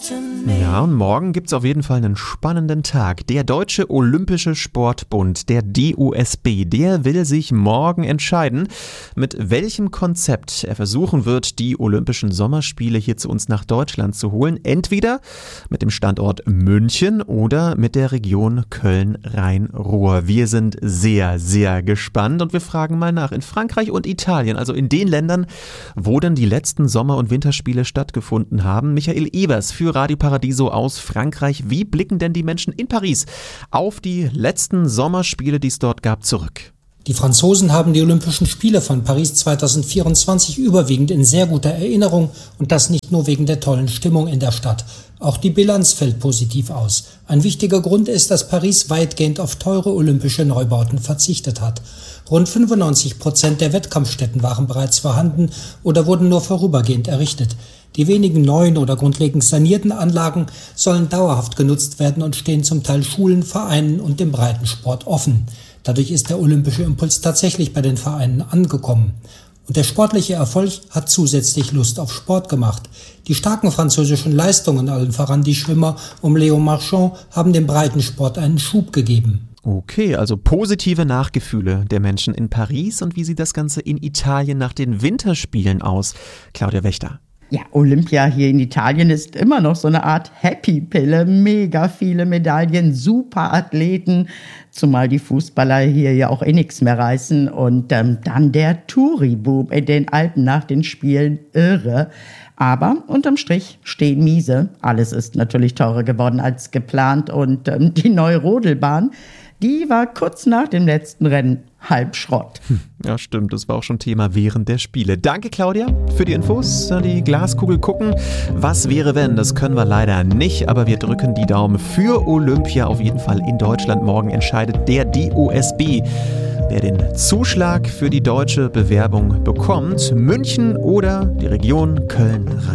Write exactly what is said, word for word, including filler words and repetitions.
Ja, und morgen gibt's auf jeden Fall einen spannenden Tag. Der Deutsche Olympische Sportbund, der D O S B, der will sich morgen entscheiden, mit welchem Konzept er versuchen wird, die Olympischen Sommerspiele hier zu uns nach Deutschland zu holen. Entweder mit dem Standort München oder mit der Region Köln-Rhein-Ruhr. Wir sind sehr, sehr gespannt und wir fragen mal nach. In Frankreich und Italien, also in den Ländern, wo denn die letzten Sommer- und Winterspiele stattgefunden haben. Michael Evers für Radio Paradiso aus Frankreich. Wie blicken denn die Menschen in Paris auf die letzten Sommerspiele, die es dort gab, zurück? Die Franzosen haben die Olympischen Spiele von Paris zweitausendvierundzwanzig überwiegend in sehr guter Erinnerung und das nicht nur wegen der tollen Stimmung in der Stadt. Auch die Bilanz fällt positiv aus. Ein wichtiger Grund ist, dass Paris weitgehend auf teure olympische Neubauten verzichtet hat. Rund fünfundneunzig Prozent der Wettkampfstätten waren bereits vorhanden oder wurden nur vorübergehend errichtet. Die wenigen neuen oder grundlegend sanierten Anlagen sollen dauerhaft genutzt werden und stehen zum Teil Schulen, Vereinen und dem Breitensport offen. Dadurch ist der olympische Impuls tatsächlich bei den Vereinen angekommen. Und der sportliche Erfolg hat zusätzlich Lust auf Sport gemacht. Die starken französischen Leistungen, allen voran die Schwimmer um Léon Marchand, haben dem Breitensport einen Schub gegeben. Okay, also positive Nachgefühle der Menschen in Paris. Und wie sieht das Ganze in Italien nach den Winterspielen aus? Claudia Wächter. Ja, Olympia hier in Italien ist immer noch so eine Art Happy-Pille. Mega viele Medaillen, super Athleten, zumal die Fußballer hier ja auch eh nichts mehr reißen. Und ähm, dann der Touri-Boom in den Alpen nach den Spielen, irre. Aber unterm Strich stehen miese. Alles ist natürlich teurer geworden als geplant. Und ähm, die neue Rodelbahn, die war kurz nach dem letzten Rennen halb Schrott. Hm, ja, stimmt. Das war auch schon Thema während der Spiele. Danke, Claudia, für die Infos. Die Glaskugel gucken. Was wäre, wenn? Das können wir leider nicht, aber wir drücken die Daumen für Olympia. Auf jeden Fall in Deutschland. Morgen entscheidet der D O S B, wer den Zuschlag für die deutsche Bewerbung bekommt. München oder die Region Köln-Rhein.